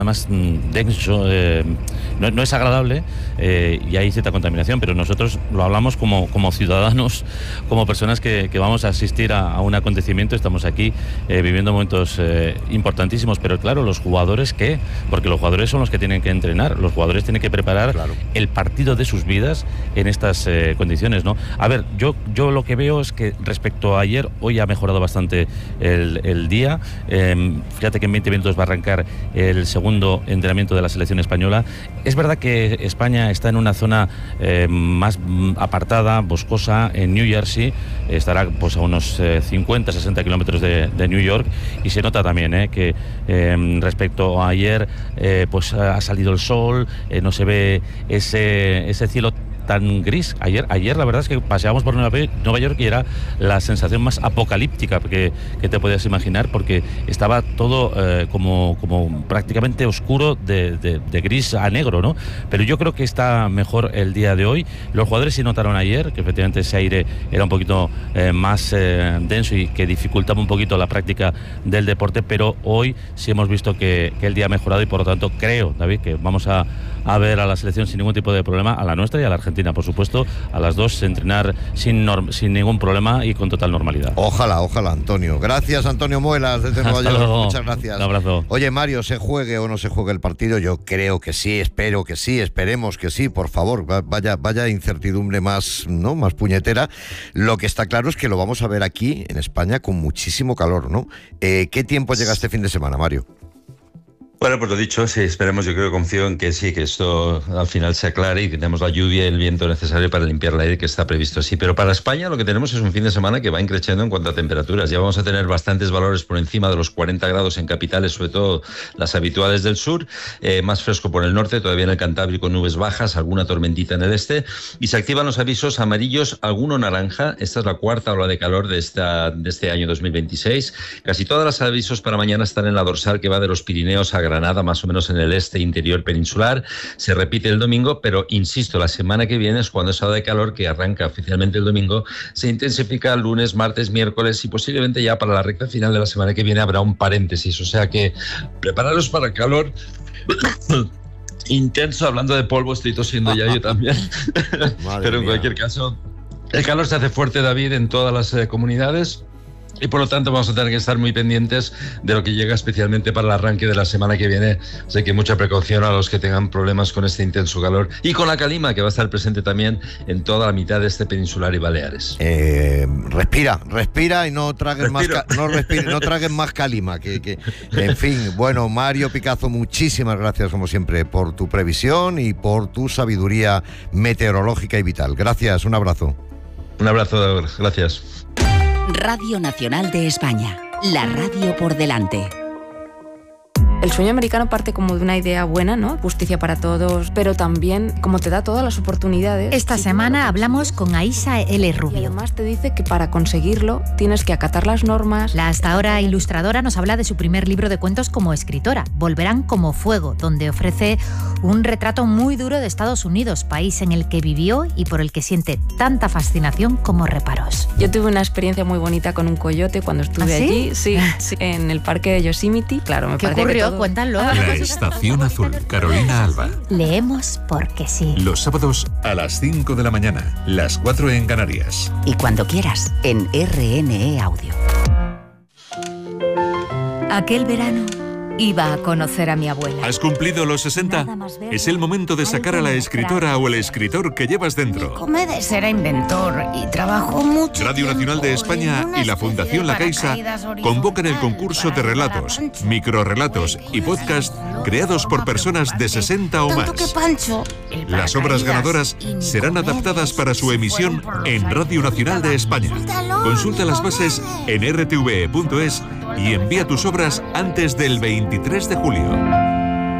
además denso, no es agradable y hay cierta contaminación, pero nosotros lo hablamos como ciudadanos, como personas que vamos a asistir a un acontecimiento. Estamos aquí viviendo momentos importantísimos, pero claro, los jugadores, ¿qué? Porque los jugadores son los que tienen que entrenar, los jugadores tienen que preparar el partido de sus vidas en estas condiciones, ¿no? A ver, yo lo que veo es que respecto a ayer, hoy ha mejorado bastante el día. Fíjate que en 20 minutos va a arrancar el segundo entrenamiento de la selección española. Es verdad que España está en una zona más apartada, boscosa, en New Jersey. Estará pues a unos 50-60 kilómetros de New York, y se nota también que respecto a ayer pues ha salido el sol, no se ve ese cielo tan gris. Ayer la verdad es que paseábamos por Nueva York y era la sensación más apocalíptica que te podías imaginar, porque estaba todo como prácticamente oscuro, de gris a negro, ¿no? Pero yo creo que está mejor el día de hoy. Los jugadores sí notaron ayer que efectivamente ese aire era un poquito más denso y que dificultaba un poquito la práctica del deporte, pero hoy sí hemos visto que el día ha mejorado, y por lo tanto creo, David, que vamos a ver a la selección sin ningún tipo de problema, a la nuestra y a la Argentina, por supuesto, a las dos, entrenar sin ningún problema y con total normalidad. Ojalá, Antonio. Gracias, Antonio Muelas, desde Nueva York. Muchas gracias. Un abrazo. Oye, Mario, ¿se juegue o no se juegue el partido? Yo creo que sí, espero que sí, esperemos que sí, por favor. Vaya incertidumbre más, ¿no?, más puñetera. Lo que está claro es que lo vamos a ver aquí, en España, con muchísimo calor, ¿no? ¿Qué tiempo llega este fin de semana, Mario? Bueno, pues lo dicho, sí, esperemos, yo creo, confío en que sí, que esto al final se aclare y que tenemos la lluvia y el viento necesario para limpiar el aire, que está previsto así. Pero para España lo que tenemos es un fin de semana que va increciendo en cuanto a temperaturas. Ya vamos a tener bastantes valores por encima de los 40 grados en capitales, sobre todo las habituales del sur, más fresco por el norte, todavía en el Cantábrico nubes bajas, alguna tormentita en el este, y se activan los avisos amarillos, alguno naranja. Esta es la cuarta ola de calor de este año 2026. Casi todos los avisos para mañana están en la dorsal que va de los Pirineos a Granada, más o menos en el este interior peninsular. Se repite el domingo, pero insisto, la semana que viene es cuando esa ola de calor, que arranca oficialmente el domingo, se intensifica lunes, martes, miércoles, y posiblemente ya para la recta final de la semana que viene habrá un paréntesis. O sea que prepararos para el calor intenso. Hablando de polvo, estoy tosiendo ya yo también. Pero en cualquier caso, el calor se hace fuerte, David, en todas las comunidades. Y por lo tanto vamos a tener que estar muy pendientes de lo que llega, especialmente para el arranque de la semana que viene. Así que mucha precaución a los que tengan problemas con este intenso calor y con la calima, que va a estar presente también en toda la mitad de este peninsular y Baleares. Respira y no tragues no tragues más calima. En fin, bueno, Mario Picazo, muchísimas gracias como siempre por tu previsión y por tu sabiduría meteorológica y vital. Gracias, un abrazo. Un abrazo, gracias. Radio Nacional de España, la radio por delante. El sueño americano parte como de una idea buena, ¿no? Justicia para todos, pero también como te da todas las oportunidades. Esta semana hablamos con Aisha L. Rubio. Y además te dice que para conseguirlo tienes que acatar las normas. La hasta ahora ilustradora nos habla de su primer libro de cuentos como escritora, Volverán como fuego, donde ofrece un retrato muy duro de Estados Unidos, país en el que vivió y por el que siente tanta fascinación como reparos. Yo tuve una experiencia muy bonita con un coyote cuando estuve allí, sí, en el parque de Yosemite. Claro, me parece que todo... Cuéntalo. La Estación Azul, Carolina Alba. Leemos porque sí. Los sábados a las 5 de la mañana, las 4 en Canarias. Y cuando quieras, en RNE Audio. Aquel verano iba a conocer a mi abuela. ¿Has cumplido los 60? Es el momento de sacar a la escritora o el escritor que llevas dentro. Comedes era inventor y trabajó mucho. Radio Nacional de España y la Fundación La Caixa convocan el concurso de relatos, microrrelatos y podcast creados por personas de 60 o más. Las obras ganadoras serán adaptadas para su emisión en Radio Nacional de España. Consulta las bases en rtve.es y envía tus obras antes del 23 de julio.